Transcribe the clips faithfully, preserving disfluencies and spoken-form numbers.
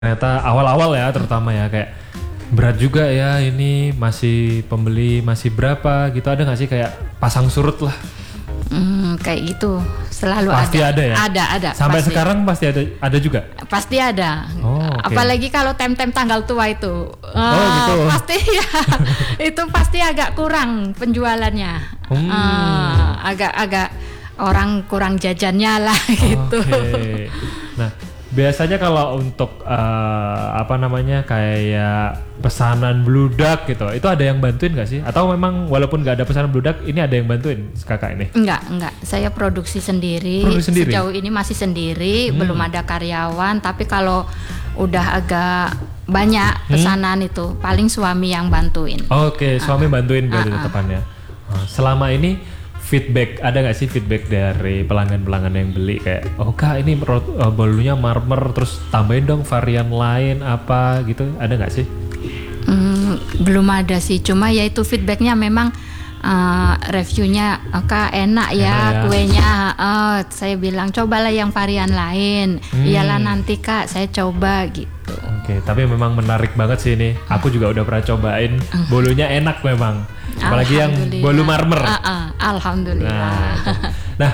Ternyata awal-awal ya terutama ya kayak berat juga ya ini masih pembeli masih berapa gitu, ada nggak sih kayak pasang surut lah? Hmm, kayak gitu selalu pasti ada. ada ya. Ada ada. Sampai pasti. sekarang pasti ada ada juga. Pasti ada. Oh, okay. Apalagi kalau tem-tem tanggal tua itu. Oh, uh, gitu. Pasti ya. Itu pasti agak kurang penjualannya. Hmm. Uh, agak-agak orang kurang jajannya lah gitu. Okay. Nah, biasanya kalau untuk uh, apa namanya kayak pesanan bludak gitu, itu ada yang bantuin nggak sih? Atau memang walaupun nggak ada pesanan bludak, ini ada yang bantuin kakak ini? Enggak, enggak. Saya produksi sendiri. Produksi sendiri? Sejauh ini masih sendiri, hmm. belum ada karyawan. Tapi kalau udah agak banyak pesanan hmm. itu, paling suami yang bantuin. Oke, okay, suami uh, bantuin berarti uh, uh. tetepannya. Uh, selama ini feedback, ada nggak sih feedback dari pelanggan-pelanggan yang beli kayak, oh kak ini uh, bolunya marmer terus tambahin dong varian lain apa gitu, ada nggak sih? Hmm, belum ada sih, cuma ya itu feedbacknya memang uh, reviewnya oh, kak enak ya, enak ya. Kuenya, uh, saya bilang cobalah yang varian lain, hmm. iyalah nanti kak saya coba gitu. Oke, okay, tapi memang menarik banget sih ini. Aku juga udah pernah cobain, bolunya enak memang. Apalagi yang bolu marmer. Uh, uh, Alhamdulillah. Nah, nah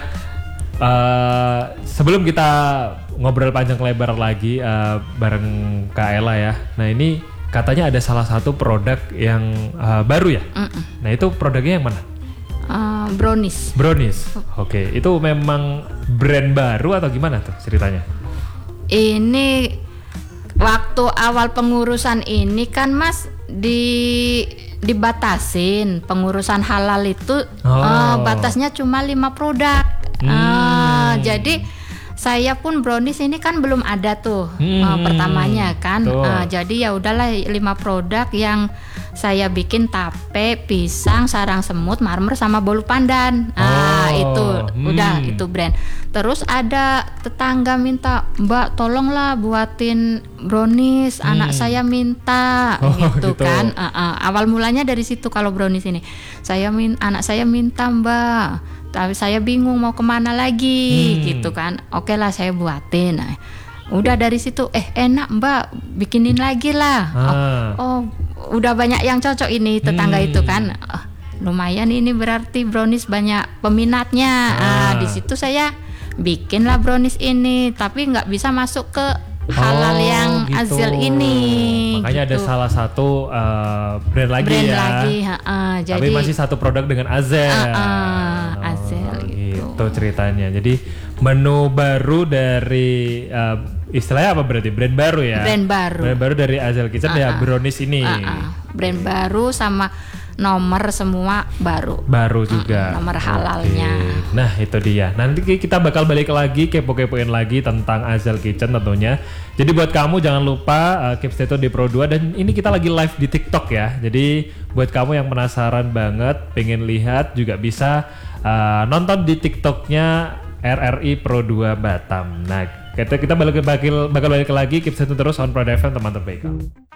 uh, sebelum kita ngobrol panjang lebar lagi uh, bareng Kak Ella ya. Nah ini katanya ada salah satu produk yang uh, baru ya. Uh-uh. Nah itu produknya yang mana? Uh, brownies. Brownies. Oke, okay. Itu memang brand baru atau gimana tuh ceritanya? Ini waktu awal pengurusan ini kan Mas di dibatasin pengurusan halal itu oh. uh, batasnya cuma lima produk. Hmm. Uh, jadi saya pun brownies ini kan belum ada tuh hmm. uh, pertamanya kan. Uh, jadi ya udahlah lima produk yang saya bikin tape, pisang, sarang semut, marmer sama bolu pandan. Ah, oh. itu hmm. udah itu brand. Terus ada tetangga minta, "Mbak, tolonglah buatin brownies, hmm. anak saya minta." Oh, gitu, gitu kan. Uh, uh, awal mulanya dari situ kalau brownies ini. Saya min anak saya minta, "Mbak." Tapi saya bingung mau kemana lagi, hmm. gitu kan. Oke lah saya buatin. Nah, udah dari situ, eh enak Mbak, bikinin lagi lah. Ah. Oh, oh, udah banyak yang cocok ini tetangga hmm. itu kan. Oh, lumayan ini berarti brownies banyak peminatnya. Ah. Ah, di situ saya bikin lah brownies ini, tapi nggak bisa masuk ke halal oh, yang gitu. Azil ini. Makanya gitu. Ada salah satu uh, brand lagi brand ya. lagi, uh, jadi, tapi masih satu produk dengan Azil. Uh, uh, Azil oh, gitu. Itu ceritanya. Jadi menu baru dari uh, istilahnya apa berarti? Brand baru ya? Brand baru. Brand baru dari Azil Kitchen uh, uh. ya brownies ini. Uh, uh. Brand baru sama nomor semua baru. Baru juga. Uh, nomor halalnya. Oke. Nah itu dia. Nanti kita bakal balik lagi kepo-kepoin lagi tentang Azil Kitchen tentunya. Jadi buat kamu jangan lupa uh, keep stay tune di Pro dua, dan ini kita lagi live di TikTok ya. Jadi buat kamu yang penasaran banget, pengen lihat juga bisa uh, nonton di TikToknya R R I Pro dua Batam. Nah kita kita balik bakal bakal balik lagi keep stay tune terus on Pro F M teman terbaik kamu.